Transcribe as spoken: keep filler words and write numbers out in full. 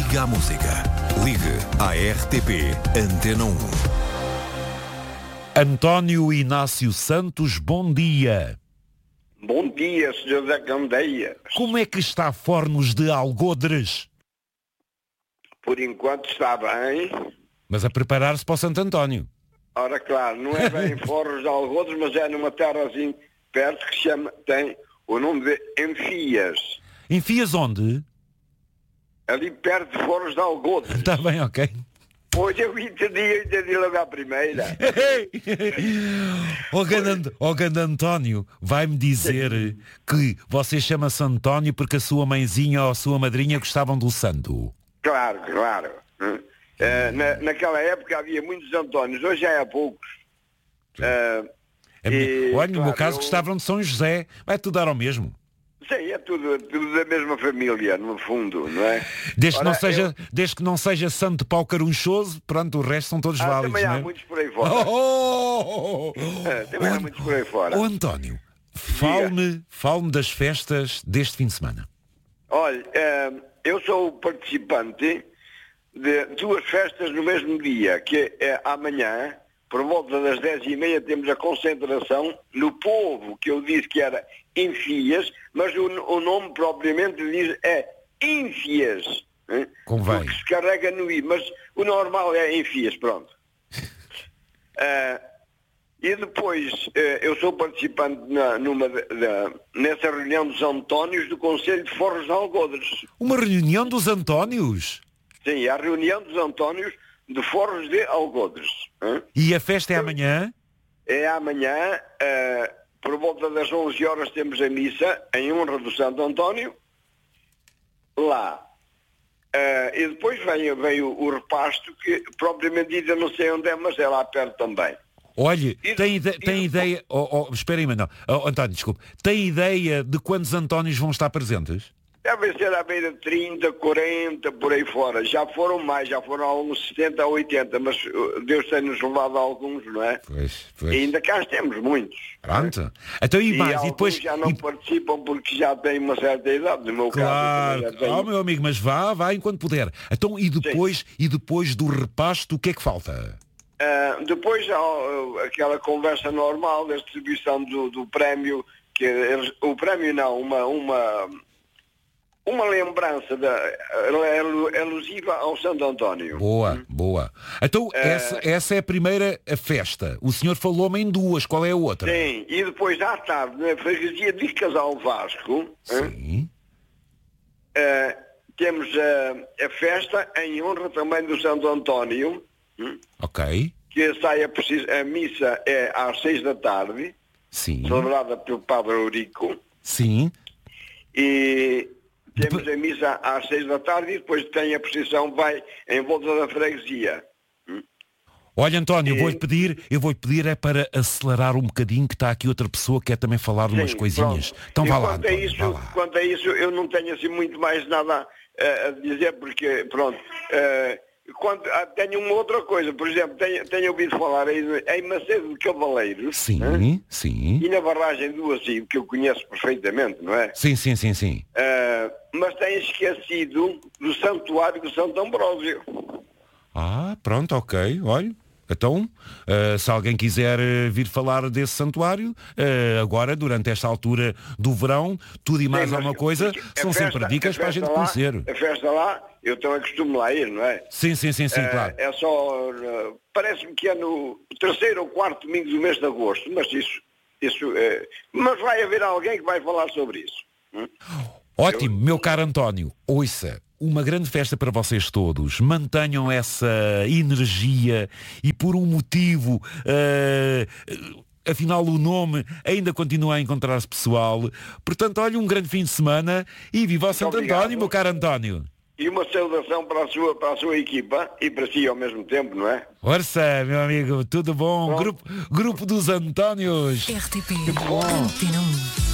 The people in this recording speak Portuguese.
Liga à música. Ligue à R T P Antena um. António Inácio Santos, bom dia. Bom dia, senhor Zé Candeias. Como é que está Fornos de Algodres? Por enquanto está bem. Mas a preparar-se para o Santo António. Ora, claro, não é bem em Forros de Algodres, mas é numa terra assim perto que chama, tem o nome de Enfias. Enfias onde? Ali perto de Forros de Algodres. Está bem, ok. Hoje eu entendi, eu entendi logo à primeira. O grande, o grande António vai-me dizer que você chama-se António porque a sua mãezinha ou a sua madrinha gostavam do santo. Claro, claro. Uh, na, naquela época havia muitos Antónios, hoje já há poucos. Uh, A minha, e, olha, no claro, meu caso eu... gostavam de São José. Vai tudo dar ao mesmo. Sim, é tudo, tudo da mesma família, no fundo, não é? Desde, Ora, que não seja, eu... desde que não seja santo pau carunchoso, pronto, o resto são todos ah, válidos. também há não é? muitos por aí fora. Oh, oh, oh, oh. É, também Oh, há muitos por aí fora. Oh, António, fale-me fale das festas deste fim de semana. Olha, eh, eu sou participante de duas festas no mesmo dia, que é amanhã, por volta das dez e meia, temos a concentração no povo, que eu disse que era Enfias, mas o, o nome propriamente diz é Enfias. Hein? Convém. Porque se carrega no I, mas o normal é Enfias, pronto. uh, e depois, uh, eu sou participante na, numa de, de, nessa reunião dos Antónios do Conselho de Forros de Algodres. Uma reunião dos Antónios? Sim, a reunião dos Antónios de Forros de Algodres. Hein? E a festa é amanhã? É amanhã, uh, por volta das onze horas temos a missa em honra do Santo António, lá. Uh, e depois vem, vem o, o repasto, que propriamente dito eu não sei onde é, mas é lá perto também. Olhe, E, tem, ide e, tem ideia... Oh, oh, espera aí, mas não. Oh, António, desculpe. Tem ideia de quantos Antónios vão estar presentes? Deve ser à beira de trinta, quarenta, por aí fora. Já foram mais, já foram alguns setenta, oitenta, mas Deus tem-nos levado a alguns, não é? Pois, pois. E ainda cá temos muitos. Pronto. Então e mais? E, E depois... já não e... participam porque já têm uma certa idade, no meu Claro, caso. Tenho... oh, meu amigo, mas vá, vá enquanto puder. Então, e depois, e depois do repasto, o que é que falta? Uh, depois há uh, aquela conversa normal da distribuição do, do prémio, que eles, o prémio não, uma, uma, uma lembrança da, elusiva ao Santo António. Boa, hum? boa. Então, uh, essa, essa é a primeira a festa. O senhor falou-me em duas, qual é a outra? Sim, e depois à tarde, na freguesia de Casal Vasco, sim. Uh, temos uh, a festa em honra também do Santo António. Hum? Ok. Que sai a, a missa é às seis da tarde. Sim. Celebrada pelo Padre Eurico. Sim. E temos a missa às seis da tarde e depois tem a procissão, vai em volta da freguesia. Hum? Olha, António, e... eu vou-lhe pedir, eu vou-lhe pedir é para acelerar um bocadinho, que está aqui outra pessoa que quer também falar de umas Sim, coisinhas. pronto. Então e vá lá, quanto, António, a isso, vá lá. quanto a isso, eu não tenho assim muito mais nada a, a dizer, porque, pronto... Uh, Quando, ah, tenho uma outra coisa, por exemplo, tenho, tenho ouvido falar aí em Macedo de Cavaleiros. Sim, hein? sim. E na barragem do Assis, que eu conheço perfeitamente, não é? Sim, sim, sim, sim. Uh, mas tenho esquecido do Santuário do Santo Ambrósio. Ah, pronto, ok, olha. Então, uh, se alguém quiser uh, vir falar desse santuário, uh, agora, durante esta altura do verão, tudo e mais Sim, alguma coisa, são festa, sempre dicas a para a gente lá, conhecer. A festa lá, eu também costumo lá ir, não é? Sim, sim, sim, sim, uh, claro. É só, uh, parece-me que é no terceiro ou quarto domingo do mês de agosto, mas isso, isso uh, mas vai haver alguém que vai falar sobre isso. Hum? Ótimo, eu... meu caro António, ouça. Uma grande festa para vocês todos. Mantenham essa energia e por um motivo, uh, afinal o nome ainda continua a encontrar-se pessoal. Portanto, olha, um grande fim de semana e viva o Santo obrigado. António, meu caro António. E uma saudação para a sua, para a sua equipa e para si ao mesmo tempo, não é? Força, meu amigo, tudo bom? Grupo, grupo dos Antónios. R T P Antena um.